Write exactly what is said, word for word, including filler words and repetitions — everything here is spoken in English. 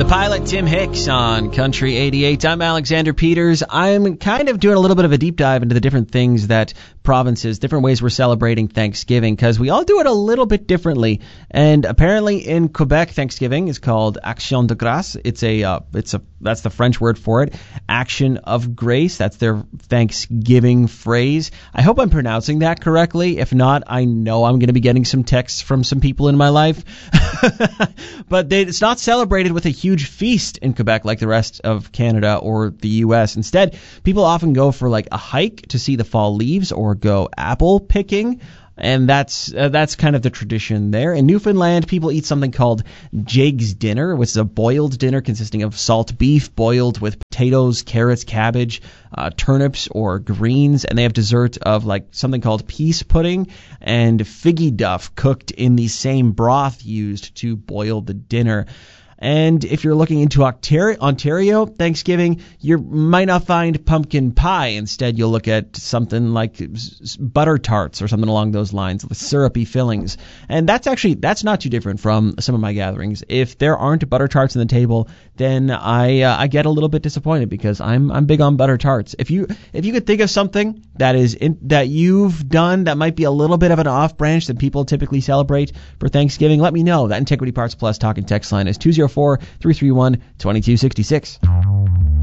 Pilot Tim Hicks on Country eighty-eight. I'm Alexander Peters. I'm kind of doing a little bit of a deep dive into the different things that provinces, different ways we're celebrating Thanksgiving, because we all do it a little bit differently. And apparently in Quebec, Thanksgiving is called Action de Grâce. It's a, uh, it's a, that's the French word for it. Action of Grace. That's their Thanksgiving phrase. I hope I'm pronouncing that correctly. If not, I know I'm going to be getting some texts from some people in my life. But they, it's not celebrated with a huge feast in Quebec like the rest of Canada or the U S. Instead, people often go for like a hike to see the fall leaves or go apple picking. And that's uh, that's kind of the tradition there. In Newfoundland, people eat something called Jig's Dinner, which is a boiled dinner consisting of salt beef boiled with potatoes, carrots, cabbage, uh, turnips, or greens. And they have dessert of like something called peace pudding and figgy duff cooked in the same broth used to boil the dinner. And if you're looking into Ontario, Thanksgiving, you might not find pumpkin pie. Instead, you'll look at something like butter tarts or something along those lines with syrupy fillings. And that's actually, that's not too different from some of my gatherings. If there aren't butter tarts on the table, then I uh, I get a little bit disappointed because I'm I'm big on butter tarts. If you if you could think of something that is in, that you've done that might be a little bit of an off branch that people typically celebrate for Thanksgiving, let me know. That Integrity Parts Plus talk and text line is two zero four, three three one, two two six six.